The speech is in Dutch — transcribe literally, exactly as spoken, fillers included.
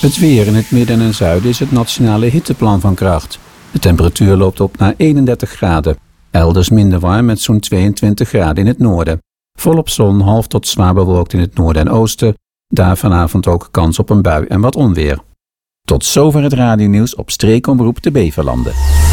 Het weer in het midden en zuiden is het nationale hitteplan van kracht. De temperatuur loopt op naar eenendertig graden. Elders minder warm met zo'n tweeëntwintig graden in het noorden. Volop zon, half tot zwaar bewolkt in het noorden en oosten. Daar vanavond ook kans op een bui en wat onweer. Tot zover het radionieuws op streekomroep de Beverlanden.